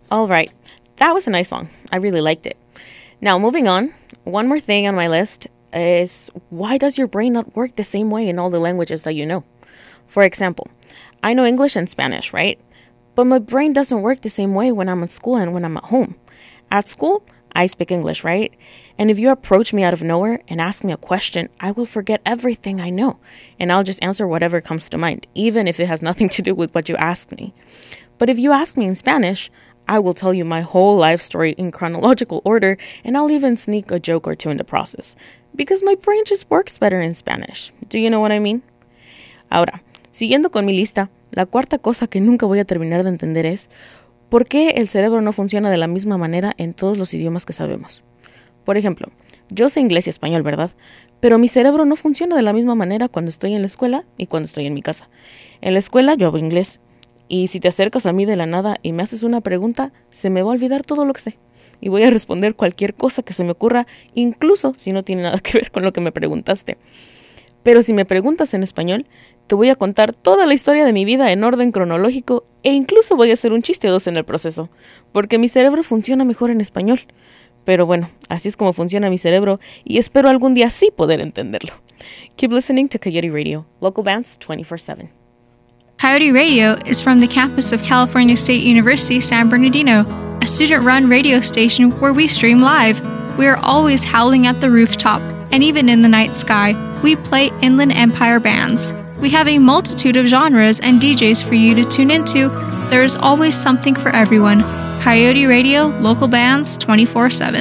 All right. That was a nice song. I really liked it. Now, moving on. One more thing on my list is, why does your brain not work the same way in all the languages that you know? For example, I know English and Spanish, right? But my brain doesn't work the same way when I'm at school and when I'm at home. At school, I speak English, right? And if you approach me out of nowhere and ask me a question, I will forget everything I know. And I'll just answer whatever comes to mind, even if it has nothing to do with what you asked me. But if you ask me in Spanish, I will tell you my whole life story in chronological order, and I'll even sneak a joke or two in the process. Because my brain just works better in Spanish. Do you know what I mean? Ahora, siguiendo con mi lista, la cuarta cosa que nunca voy a terminar de entender es ¿por qué el cerebro no funciona de la misma manera en todos los idiomas que sabemos? Por ejemplo, yo sé inglés y español, ¿verdad? Pero mi cerebro no funciona de la misma manera cuando estoy en la escuela y cuando estoy en mi casa. En la escuela yo hablo inglés. Y si te acercas a mí de la nada y me haces una pregunta, se me va a olvidar todo lo que sé. Y voy a responder cualquier cosa que se me ocurra, incluso si no tiene nada que ver con lo que me preguntaste. Pero si me preguntas en español, te voy a contar toda la historia de mi vida en orden cronológico e incluso voy a hacer un chiste o dos en el proceso, porque mi cerebro funciona mejor en español. Pero bueno, así es como funciona mi cerebro y espero algún día sí poder entenderlo. Keep listening to Coyote Radio, local bands 24/7. Coyote Radio is from the campus of California State University, San Bernardino, a student-run radio station where we stream live. We are always howling at the rooftop, and even in the night sky, we play Inland Empire bands. We have a multitude of genres and DJs for you to tune into. There is always something for everyone. Coyote Radio, local bands 24/7.